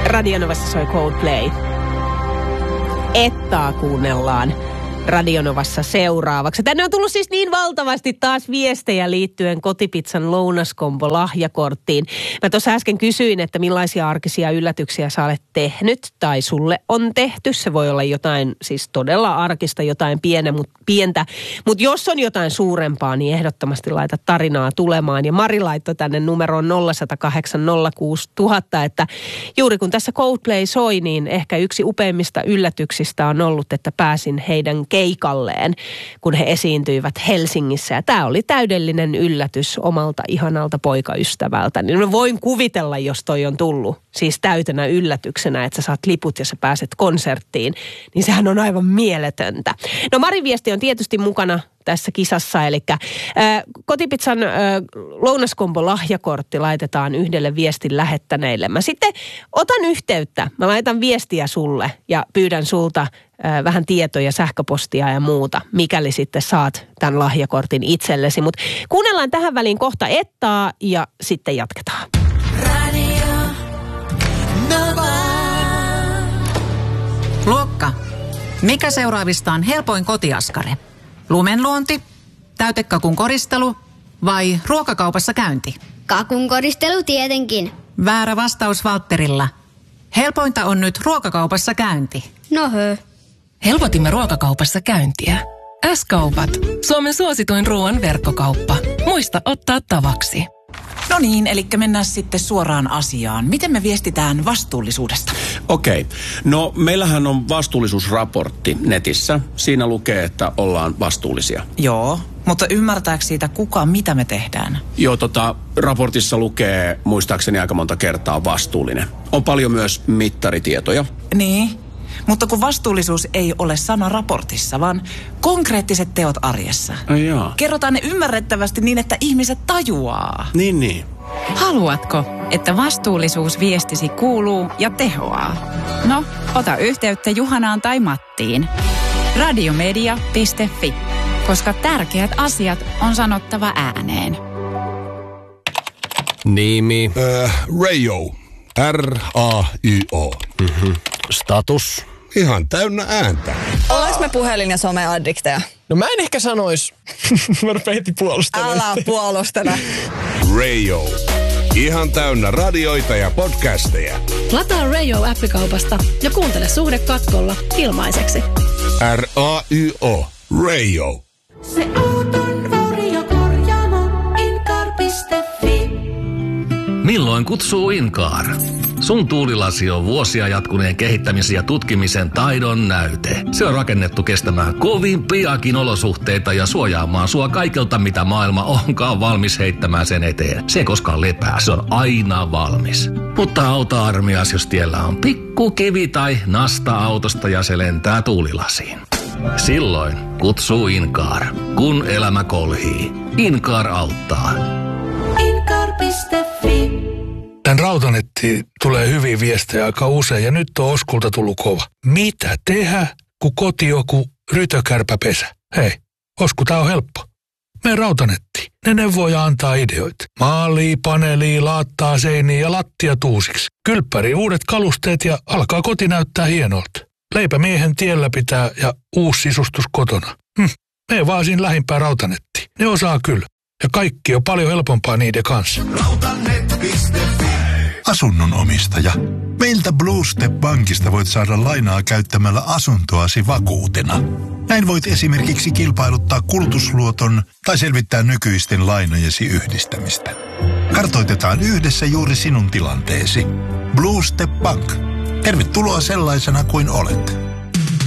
Radio Novassa soi Coldplay. Ettaa kuunnellaan Radio Novassa seuraavaksi. Tänne on tullut siis niin valtavasti taas viestejä liittyen Kotipizzan lounaskombo lahjakorttiin. Mä tuossa äsken kysyin, että millaisia arkisia yllätyksiä sä olet tehnyt tai sulle on tehty. Se voi olla jotain siis todella arkista, jotain pientä. Mutta jos on jotain suurempaa, niin ehdottomasti laita tarinaa tulemaan. Ja Mari laittoi tänne numeroon 0108 06000, että juuri kun tässä Coldplay soi, niin ehkä yksi upeimmista yllätyksistä on ollut, että pääsin heidän keikalleen, kun he esiintyivät Helsingissä. Ja tämä oli täydellinen yllätys omalta ihanalta poikaystävältä. Niin mä voin kuvitella, jos toi on tullut siis täytänä yllätyksenä, että sä saat liput ja sä pääset konserttiin, niin sehän on aivan mieletöntä. No Marin viesti on tietysti mukana tässä kisassa, eli Kotipizzan lounaskombo lahjakortti laitetaan yhdelle viestin lähettäneille. Mä sitten otan yhteyttä, mä laitan viestiä sulle ja pyydän sulta vähän tietoja, sähköpostia ja muuta, mikäli sitten saat tämän lahjakortin itsellesi. Mutta kuunnellaan tähän väliin kohta Ettaa ja sitten jatketaan. Luokka, mikä seuraavista on helpoin kotiaskari? Lumenluonti, täytekakun koristelu vai ruokakaupassa käynti? Kakun koristelu tietenkin. Väärä vastaus Valtterilla. Helpointa on nyt ruokakaupassa käynti. No hö. Helpotimme ruokakaupassa käyntiä. S-kaupat. Suomen suosituin ruoan verkkokauppa. Muista ottaa tavaksi. No niin, eli mennään sitten suoraan asiaan. Miten me viestitään vastuullisuudesta? Okei. No meillähän on vastuullisuusraportti netissä. Siinä lukee, että ollaan vastuullisia. Joo, mutta ymmärtääkö siitä kuka, mitä me tehdään? Joo, raportissa lukee muistaakseni aika monta kertaa vastuullinen. On paljon myös mittaritietoja. Niin, mutta kun vastuullisuus ei ole sana raportissa, vaan konkreettiset teot arjessa. Ai jaa. Kerrotaan ne ymmärrettävästi niin, että ihmiset tajuaa. Niin. Haluatko, että vastuullisuus viestisi kuuluu ja tehoaa? No, ota yhteyttä Juhanaan tai Mattiin. Radiomedia.fi, koska tärkeät asiat on sanottava ääneen. Nimi. Rayo. R-A-Y-O. Status. Ihan täynnä ääntä. Ollaanko me puhelin- ja someaddikteja? No mä en ehkä sanois. Mä rupean heti puolustelemaan. Älä puolustele. Rayo. Ihan täynnä radioita ja podcasteja. Lataa Rayo-appikaupasta ja kuuntele Suhde katkolla ilmaiseksi. R-A-Y-O. Rayo. Se auton radiokorjaamo Incar.fi. Milloin kutsuu Incar? Sun tuulilasi on vuosia jatkuneen kehittämisen ja tutkimisen taidon näyte. Se on rakennettu kestämään kovimpiakin olosuhteita ja suojaamaan sua kaikelta, mitä maailma onkaan valmis heittämään sen eteen. Se ei koskaan lepää, se on aina valmis. Mutta auta armias, jos tiellä on pikku kivi tai nasta autosta ja se lentää tuulilasiin. Silloin kutsuu Incar, kun elämä kolhii. Incar auttaa. Incar.fi. Tän Rautanettiin tulee hyviä viestejä aika usein ja nyt on Oskulta tullut kova. Mitä tehdä, kun koti joku rytökärpäpesä? Hei, Osku, tää on helppo. Mene Rautanettiin. Ne neuvoo ja antaa ideoita. Maalii, paneelii, laattaa seiniä ja lattia tuusiksi. Kylppäri uudet kalusteet ja alkaa koti näyttää hienolta. Leipämiehen tiellä pitää ja uusi sisustus kotona. Mene vaan siinä lähimpään Rautanettiin. Ne osaa kyllä. Ja kaikki on paljon helpompaa niiden kanssa. Rautanet.fi. Asunnon omistaja. Meiltä Blue Step Bankista voit saada lainaa käyttämällä asuntoasi vakuutena. Näin voit esimerkiksi kilpailuttaa kulutusluoton tai selvittää nykyisten lainojesi yhdistämistä. Kartoitetaan yhdessä juuri sinun tilanteesi. Blue Step Bank. Tervetuloa sellaisena kuin olet.